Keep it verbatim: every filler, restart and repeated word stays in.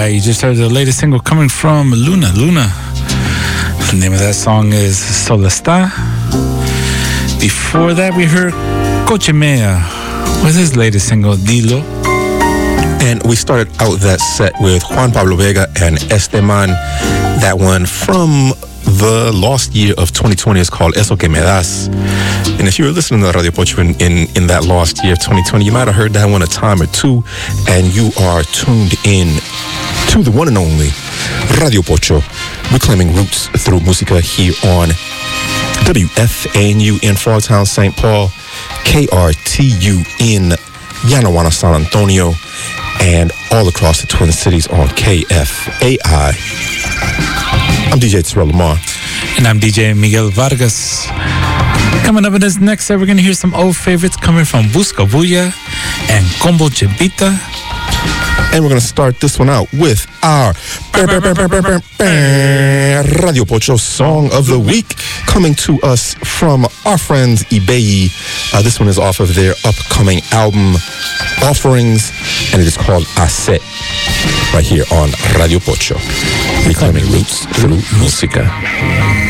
right, you just heard the latest single coming from Luna. Luna. The name of that song is Solo Está. Before that, we heard Coche Mea with his latest single, Dilo. And we started out that set with Juan Pablo Vega and Esteman. That one from the lost year of twenty twenty is called Eso Que Me Das. And if you were listening to Radio Pocho in, in, in that lost year of twenty twenty, you might have heard that one a time or two. And you are tuned in to the one and only Radio Pocho, reclaiming roots through música here on W F A N U in Frogtown, Saint Paul, K R T U in Yanaguana, San Antonio, and all across the Twin Cities on K F A I. I'm D J Terrell Lamar. And I'm D J Miguel Vargas. Coming up in this next set, we're going to hear some old favorites coming from Busca Bulla and Combo Chepita. And we're going to start this one out with our Radio Pocho Song of the Week, coming to us from our friends eBay. Uh, this one is off of their upcoming album, Offerings, and it is called Aset, right here on Radio Pocho, reclaiming roots through música.